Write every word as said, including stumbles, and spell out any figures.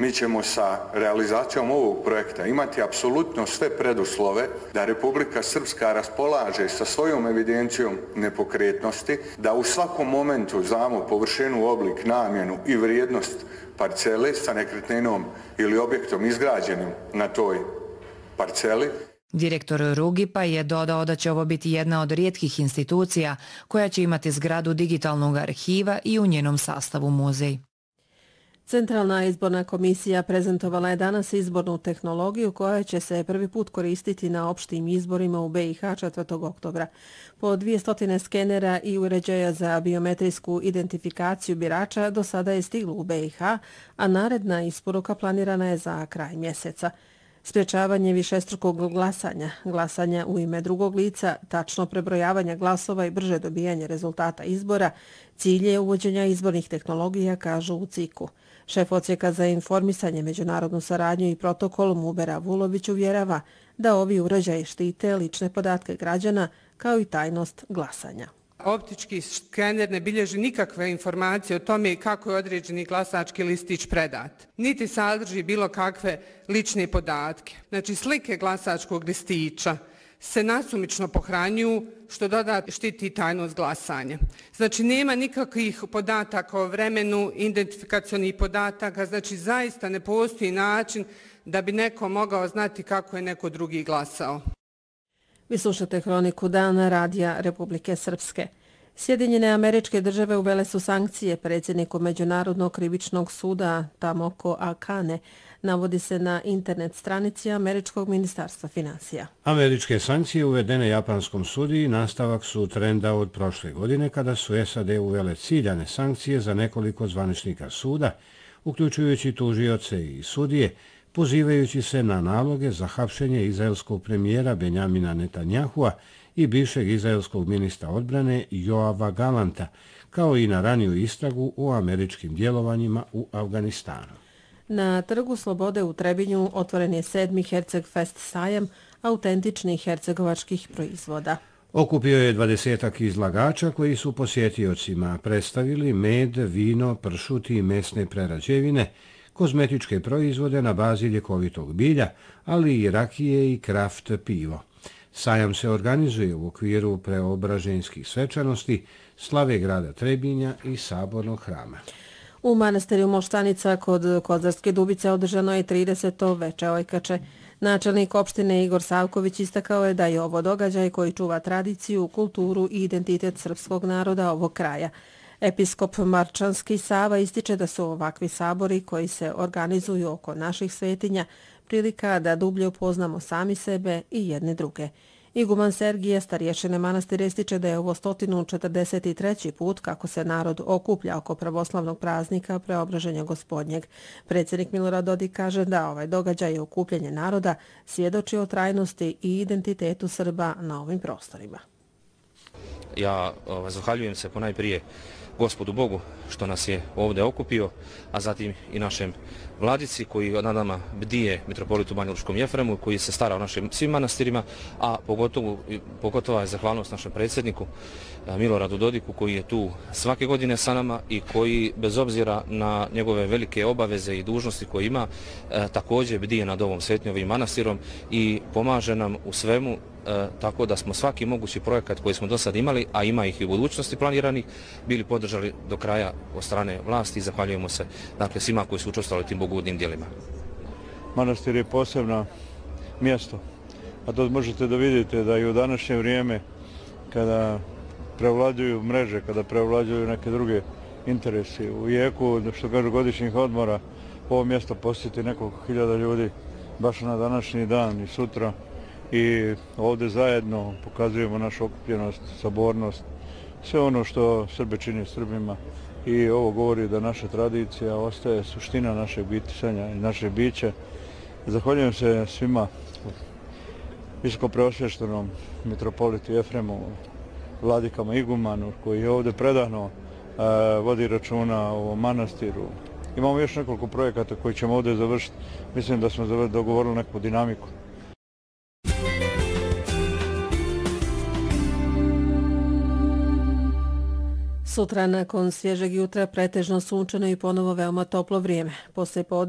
Mi ćemo sa realizacijom ovog projekta imati apsolutno sve preduslove da Republika Srpska raspolaže sa svojom evidencijom nepokretnosti, da u svakom momentu znamo površinu, oblik, namjenu i vrijednost parcele sa nekretninom ili objektom izgrađenim na toj parceli. Direktor Rugipa je dodao da će ovo biti jedna od rijetkih institucija koja će imati zgradu digitalnog arhiva i u njenom sastavu muzej. Centralna izborna komisija prezentovala je danas izbornu tehnologiju koja će se prvi put koristiti na opštim izborima u be i ha četvrtog oktobra. Po dvjesto skenera i uređaja za biometrijsku identifikaciju birača do sada je stiglo u be i ha, a naredna isporuka planirana je za kraj mjeseca. Sprječavanje višestrukog glasanja, glasanja u ime drugog lica, tačno prebrojavanja glasova i brže dobijanje rezultata izbora, cilj je uvođenja izbornih tehnologija, kažu u ciku. Šef odsjeka za informisanje, međunarodnu saradnju i protokol Mubera Vulović uvjerava da ovi uređaji štite lične podatke građana kao i tajnost glasanja. Optički skener ne bilježi nikakve informacije o tome kako je određeni glasački listić predat. Niti sadrži bilo kakve lične podatke. Znači slike glasačkog listića se nasumično pohranjuju, što dodatno štiti tajnost glasanja. Znači nema nikakvih podataka o vremenu, identifikacionih podataka, znači zaista ne postoji način da bi neko mogao znati kako je neko drugi glasao. Vi slušate Hroniku dana Radija Republike Srpske. Sjedinjene Američke Države uvele su sankcije predsjedniku Međunarodnog krivičnog suda Tomoko Akane, navodi se na internet stranici Američkog ministarstva financija. Američke sankcije uvedene japanskom sudiji nastavak su trenda od prošle godine kada su es a de uvele ciljane sankcije za nekoliko zvaničnika suda, uključujući tužioce i sudije, pozivajući se na naloge za hapšenje izraelskog premijera Benjamina Netanyahua i bivšeg izraelskog ministra odbrane Joava Galanta, kao i na raniju istragu o američkim djelovanjima u Afganistanu. Na Trgu Slobode u Trebinju otvoren je sedmi Herceg-fest sajam autentičnih hercegovačkih proizvoda. Okupio je dvadesetak izlagača koji su posjetiocima predstavili med, vino, pršut i mesne prerađevine, kozmetičke proizvode na bazi ljekovitog bilja, ali i rakije i kraft pivo. Sajam se organizuje u okviru preobraženskih svečanosti, slave grada Trebinja i sabornog hrama. U manastiru Moštanica kod Kozarske Dubice održano je trideseto veče ojkače. Načelnik opštine Igor Savković istakao je da je ovo događaj koji čuva tradiciju, kulturu i identitet srpskog naroda ovog kraja. Episkop Marčanski Sava ističe da su ovakvi sabori koji se organizuju oko naših svetinja prilika da dublje upoznamo sami sebe i jedne druge. Iguman Sergije, starješine manastira, ističe da je ovo sto četrdeset treći put kako se narod okuplja oko pravoslavnog praznika Preobraženja Gospodnjeg. Predsjednik Milorad Dodik kaže da ovaj događaj okupljanje naroda svjedoči o trajnosti i identitetu Srba na ovim prostorima. Ja ovaj, zahvaljujem se ponajprije Gospodu Bogu što nas je ovdje okupio, a zatim i našem vladici koji nad nama bdije mitropolitu Banjalučkom Jefremu, koji se stara o našim svim manastirima, a pogotovo, pogotovo je zahvalnost našem predsjedniku Miloradu Dodiku koji je tu svake godine sa nama i koji bez obzira na njegove velike obaveze i dužnosti koje ima također bdije nad ovom svetnjovim manastirom i pomaže nam u svemu. E, tako da smo svaki mogući projekat koji smo do sad imali, a ima ih i u budućnosti planiranih, bili podržali do kraja od strane vlasti i zahvaljujemo se dakle, svima koji su učestvovali tim bogudnim djelima. Manastir je posebno mjesto, a to možete da vidite da i u današnje vrijeme kada prevlađuju mreže, kada prevlađuju neke druge interesi, u jeku, što kažu godišnjih odmora, ovo mjesto posjeti nekoliko hiljada ljudi baš na današnji dan i sutra. I ovdje zajedno pokazujemo našu okupljenost, sabornost, sve ono što Srbe čini Srbima. I ovo govori da naša tradicija ostaje suština našeg bitisanja i naše biće. Zahvaljujem se svima, visoko preosvještenom mitropolitu Jefremu, vladikama Igumanu, koji je ovdje predano e, vodi računa o manastiru. Imamo još nekoliko projekata koji ćemo ovdje završiti. Mislim da smo dogovorili neku dinamiku. Sutra nakon svježeg jutra pretežno sunčano i ponovo veoma toplo vrijeme. Poslije